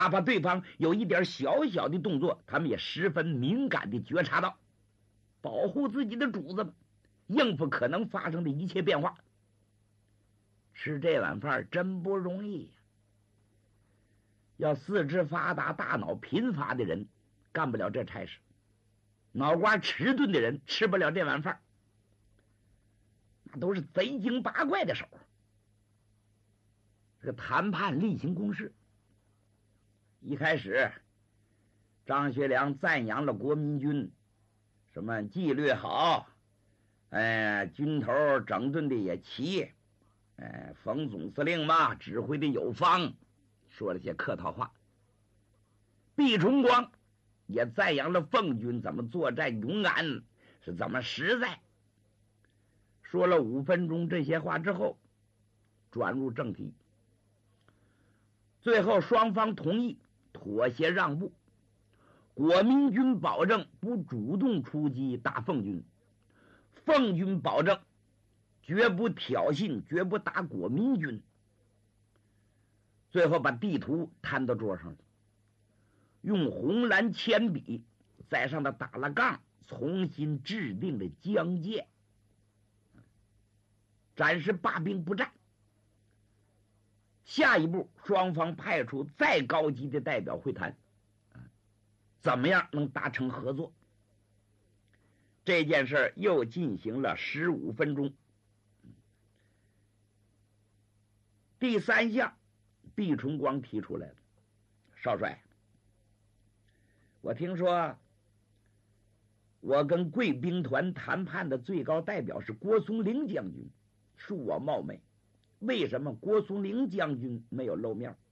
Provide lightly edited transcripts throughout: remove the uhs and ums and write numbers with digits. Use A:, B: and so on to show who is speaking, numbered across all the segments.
A: 哪怕对方有一点小小的动作，他们也十分敏感地觉察到，保护自己的主子们，应付可能发生的一切变化。吃这碗饭真不容易呀！要四肢发达、大脑贫乏的人干不了这差事，脑瓜迟钝的人吃不了这碗饭，那都是贼精八怪的手。这个谈判例行公事，一开始张学良赞扬了国民军，什么纪律好，军头整顿的也齐，冯总司令嘛指挥的有方，说了些客套话。毕崇光也赞扬了奉军怎么作战勇敢，是怎么实在。说了5分钟这些话之后，转入正题。最后双方同意妥协让步，国民军保证不主动出击打奉军，奉军保证绝不挑衅，绝不打国民军。最后把地图摊到桌上，用红蓝铅笔在上头打了杠，重新制定了疆界，暂时罢兵不战。下一步双方派出再高级的代表会谈，怎么样能达成合作。这件事又进行了15分钟。第3项，毕崇光提出来了，少帅，我听说我跟贵兵团谈判的最高代表是郭松龄将军，恕我冒昧，为什么郭松龄将军没有露面？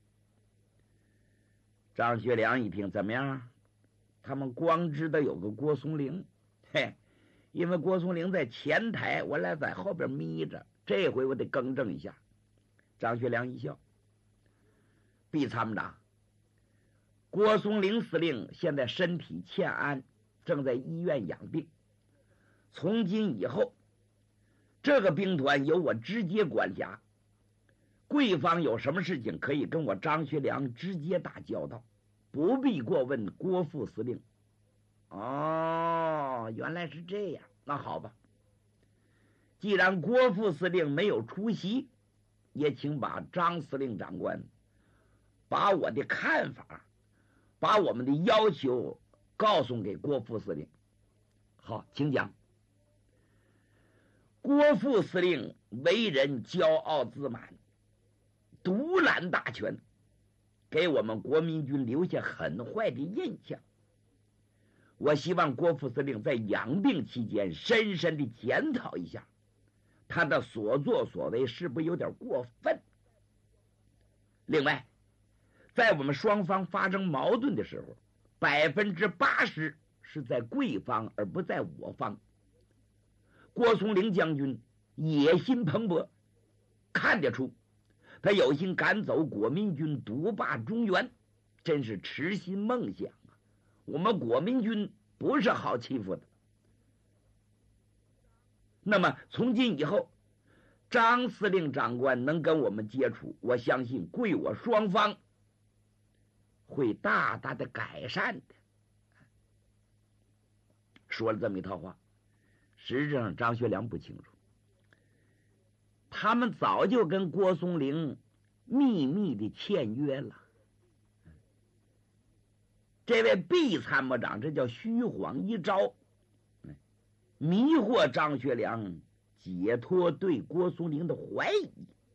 A: 张学良一听，怎么样？他们光知道有个郭松龄，因为郭松龄在前台，我俩在后边眯着，这回我得更正一下。张学良一笑，毕参谋长，郭松龄司令现在身体欠安，正在医院养病，从今以后这个兵团由我直接管辖，贵方有什么事情可以跟我张学良直接打交道，不必过问郭副司令。哦，原来是这样，那好吧，既然郭副司令没有出席，也请把张司令长官把我的看法，把我们的要求告诉给郭副司令。好，请讲。郭副司令为人骄傲自满，独揽大权，给我们国民军留下很坏的印象。我希望郭副司令在养病期间深深地检讨一下，他的所作所为是不是有点过分？另外，在我们双方发生矛盾的时候，80%是在贵方而不在我方。郭松龄将军野心蓬勃，看得出他有心赶走国民军，独霸中原，真是痴心梦想啊！我们国民军不是好欺负的。那么从今以后，张司令长官能跟我们接触，我相信贵我双方会大大的改善的。说了这么一套话，实质上张学良不清楚，他们早就跟郭松龄秘密的签约了。这位毕参谋长，这叫虚晃一招，迷惑张学良，解脱对郭松龄的怀疑，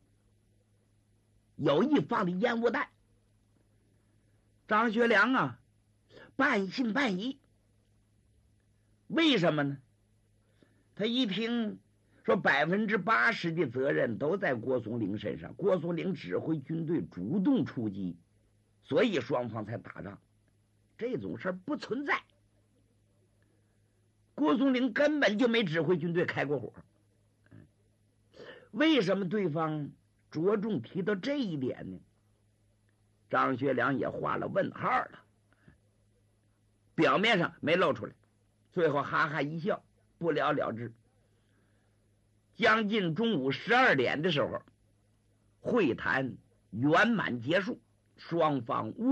A: 有意放的烟雾弹。张学良啊，半信半疑。为什么呢？他一听说80%的责任都在郭松龄身上，郭松龄指挥军队主动出击，所以双方才打仗，这种事不存在。郭松龄根本就没指挥军队开过火。为什么对方着重提到这一点呢？张学良也画了问号了，表面上没露出来，最后哈哈一笑，不了了之。将近中午12点的时候，会谈圆满结束，双方